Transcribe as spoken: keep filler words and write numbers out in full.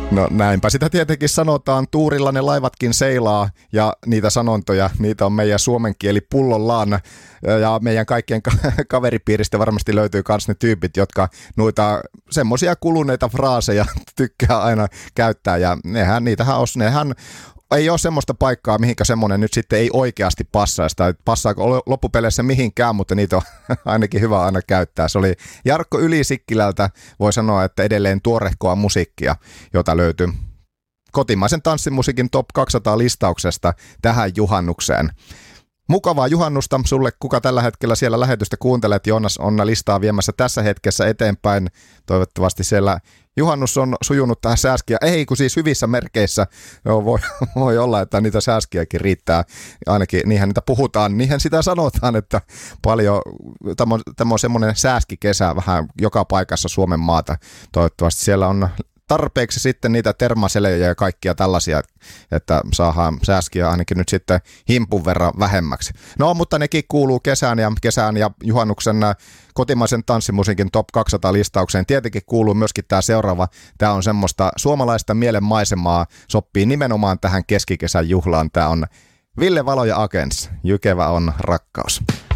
No näinpä sitä tietenkin sanotaan, tuurilla ne laivatkin seilaa ja niitä sanontoja, niitä on meidän suomen kieli pullollaan ja meidän kaikkien ka- kaveripiiristä varmasti löytyy myös ne tyypit, jotka noita semmoisia kuluneita fraaseja tykkää aina käyttää ja nehän, niitähän on, nehän ei ole semmoista paikkaa, mihinkä semmoinen nyt sitten ei oikeasti passaisi tai passaako loppupeleissä mihinkään, mutta niitä on ainakin hyvä aina käyttää. Se oli Jarkko Ylisikkilältä, voi sanoa, että edelleen tuorehkoa musiikkia, jota löytyy kotimaisen tanssimusiikin top kaksisataa listauksesta tähän juhannukseen. Mukavaa juhannusta sulle, kuka tällä hetkellä siellä lähetystä kuuntelet. Joonas Onna listaa viemässä tässä hetkessä eteenpäin. Toivottavasti siellä juhannus on sujunut tähän sääskiä. Ei, kun siis hyvissä merkeissä. No, voi, voi olla, että niitä sääskiäkin riittää. Ainakin niinhän niitä puhutaan. Niinhän sitä sanotaan, että paljon, tämä on, tämä on semmoinen sääskikesä vähän joka paikassa Suomen maata. Toivottavasti siellä on tarpeeksi sitten niitä termaselejä ja kaikkia tällaisia, että saadaan sääskiä ainakin nyt sitten himpun verran vähemmäksi. No, mutta nekin kuuluu kesään ja kesään ja juhannuksen kotimaisen tanssimusiikin top kaksisataa listaukseen. Tietenkin kuuluu myöskin tämä seuraava. Tämä on semmoista suomalaista mielenmaisemaa, sopii nimenomaan tähän keskikesän juhlaan. Tämä on Ville Valo ja Akens, Jykevä on rakkaus.